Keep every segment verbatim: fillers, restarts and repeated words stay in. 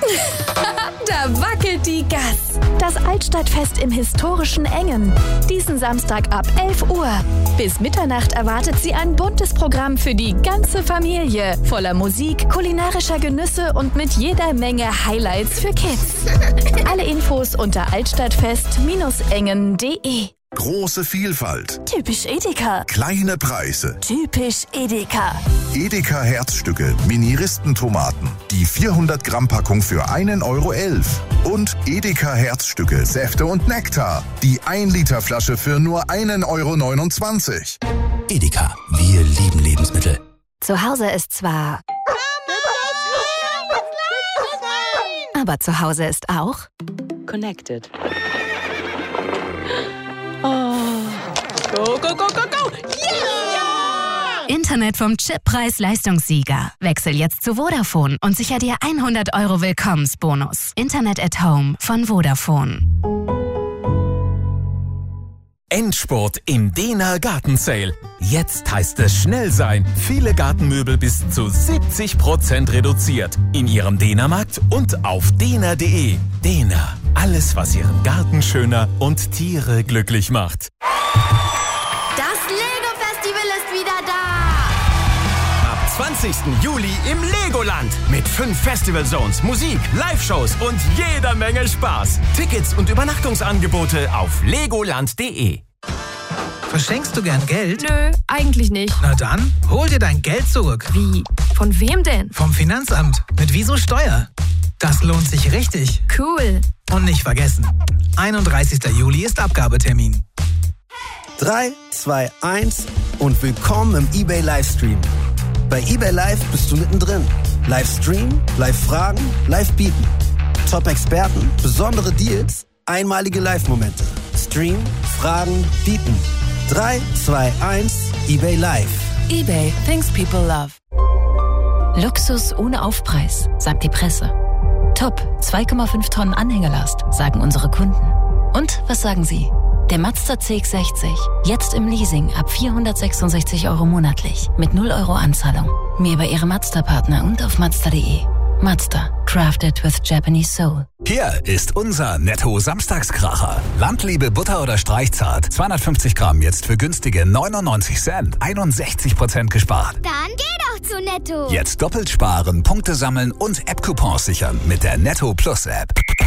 Da wackelt die Gas. Das Altstadtfest im historischen Engen. Diesen Samstag ab elf Uhr. Bis Mitternacht erwartet Sie ein buntes Programm für die ganze Familie. Voller Musik, kulinarischer Genüsse und mit jeder Menge Highlights für Kids. Alle Infos unter altstadtfest Bindestrich engen Punkt de. Große Vielfalt. Typisch Edeka. Kleine Preise. Typisch Edeka. Edeka Herzstücke, Mini-Ristentomaten. Die vierhundert Gramm Packung für einen Euro elf. Und Edeka Herzstücke, Säfte und Nektar. Die ein Liter Flasche für nur einen Euro neunundzwanzig. Edeka, wir lieben Lebensmittel. Zu Hause ist zwar... Aber zu Hause ist auch... Connected. Oh. Go, go, go, go, go! Yeah! Internet vom Chippreis-Leistungssieger. Wechsel jetzt zu Vodafone und sicher dir hundert Euro Willkommensbonus. Internet at Home von Vodafone. Endspurt im Dena Garten Sale. Jetzt heißt es schnell sein. Viele Gartenmöbel bis zu siebzig Prozent reduziert. In Ihrem Dena-Markt und auf dena punkt de. Dena. Alles, was Ihren Garten schöner und Tiere glücklich macht. Das Lego-Festival ist wieder da! Ab zwanzigsten Juli im Legoland. Mit fünf Festival-Zones, Musik, Live-Shows und jeder Menge Spaß. Tickets und Übernachtungsangebote auf legoland punkt de. Verschenkst du gern Geld? Nö, eigentlich nicht. Na dann, hol dir dein Geld zurück. Wie? Von wem denn? Vom Finanzamt. Mit Wieso Steuer. Das lohnt sich richtig. Cool. Und nicht vergessen, einunddreißigsten Juli ist Abgabetermin. drei, zwei, eins und willkommen im eBay Livestream. Bei eBay Live bist du mittendrin. Livestream, Live-Fragen, Live-Bieten. Top-Experten, besondere Deals, einmalige Live-Momente. Stream, Fragen, Bieten. drei, zwei, eins, eBay Live. eBay, things people love. Luxus ohne Aufpreis, sagt die Presse. Top, zwei Komma fünf Tonnen Anhängerlast, sagen unsere Kunden. Und was sagen Sie? Der Mazda C X sechzig, jetzt im Leasing ab vierhundertsechsundsechzig Euro monatlich, mit null Euro Anzahlung. Mehr bei Ihrem Mazda-Partner und auf mazda punkt de. Mazda, crafted with Japanese soul. Hier ist unser Netto-Samstagskracher. Landliebe Butter oder Streichzart. zweihundertfünfzig Gramm jetzt für günstige neunundneunzig Cent. einundsechzig Prozent gespart. Dann geh doch zu Netto. Jetzt doppelt sparen, Punkte sammeln und App-Coupons sichern mit der Netto Plus App.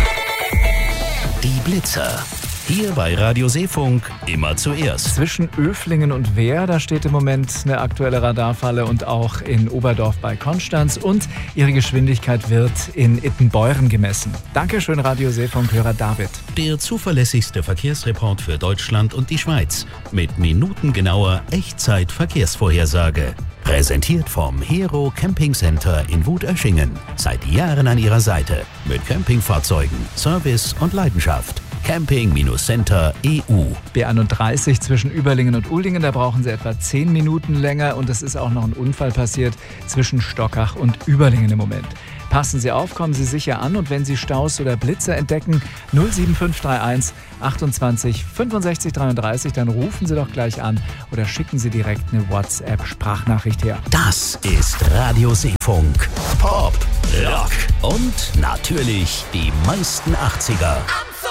Die Blitzer. Hier bei Radio Seefunk immer zuerst. Zwischen Öflingen und Wehr, da steht im Moment eine aktuelle Radarfalle und auch in Oberdorf bei Konstanz und ihre Geschwindigkeit wird in Ittenbeuren gemessen. Dankeschön, Radio Seefunk-Hörer David. Der zuverlässigste Verkehrsreport für Deutschland und die Schweiz mit minutengenauer Echtzeit-Verkehrsvorhersage. Präsentiert vom Hero Camping Center in Wutöschingen. Seit Jahren an Ihrer Seite mit Campingfahrzeugen, Service und Leidenschaft. Camping Center Punkt e u. B einunddreißig zwischen Überlingen und Uldingen, da brauchen Sie etwa zehn Minuten länger und es ist auch noch ein Unfall passiert zwischen Stockach und Überlingen im Moment. Passen Sie auf, kommen Sie sicher an und wenn Sie Staus oder Blitzer entdecken, null sieben fünf drei eins achtundzwanzig fünfundsechzig dreiunddreißig, dann rufen Sie doch gleich an oder schicken Sie direkt eine WhatsApp-Sprachnachricht her. Das ist Radio Seefunk. Pop, Rock und natürlich die meisten achtziger.